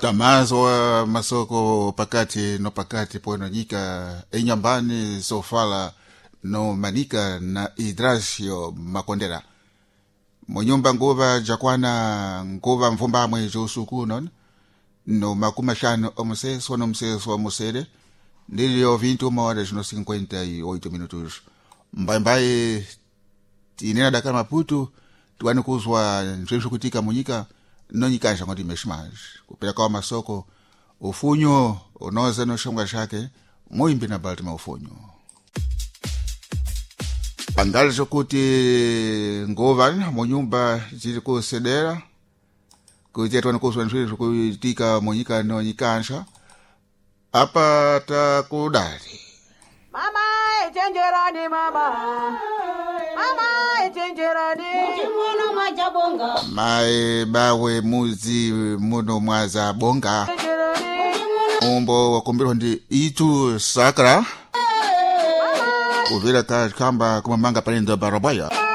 Tamazo wa masoko pakati no pakati pono nyika enyambani sofala no manika na Hidracio Makondera. Monyumba nguva jakwana nguva mvumba mwejo usuku no makumashano omuseso no museso wa musere. Nilio 21:58 minutos. Mbaimbai tinena Dakar Maputo tuwane kuzwa ntwesho kutika munyika no nyikanja ngoti meshimaj kupeleka wa masoko ufunyo unoze no shonga shake muimbi na Baltima ufunyo andalizo kuti ngovan munyumba zili kusedera kuti tuwane kuzwa ntwesho kutika munyika no nyikanja apa takudari mama echenjerani mama echenjerani mwana mwaja bonga mae bawe muzi muno mwaza bonga umbo wakumbirwa ndi itu sakra uvira kamba kumamanga palendo barabaya